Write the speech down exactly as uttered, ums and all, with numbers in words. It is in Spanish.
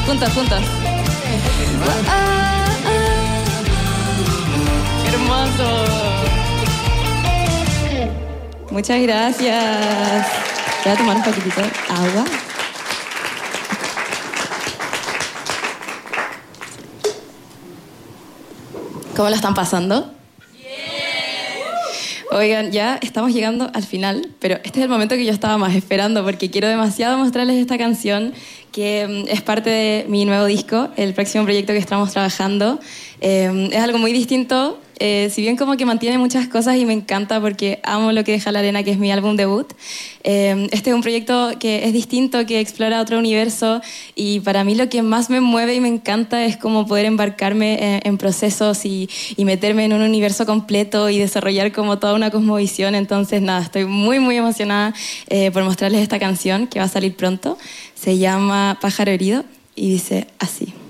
Juntos, juntos. Ah, ah. ¡Qué hermoso! Muchas gracias. Voy a tomar un poquitito de agua. ¿Cómo lo están pasando? Oigan, ya estamos llegando al final, pero este es el momento que yo estaba más esperando porque quiero demasiado mostrarles esta canción que es parte de mi nuevo disco, el próximo proyecto que estamos trabajando. Eh, es algo muy distinto, eh, si bien como que mantiene muchas cosas y me encanta porque amo Lo que deja la arena, que es mi álbum debut. Eh, este es un proyecto que es distinto, que explora otro universo y para mí lo que más me mueve y me encanta es como poder embarcarme en, en procesos y, y meterme en un universo completo y desarrollar como toda una cosmovisión. Entonces nada, estoy muy muy emocionada eh, por mostrarles esta canción que va a salir pronto. Se llama Pájaro herido y dice así.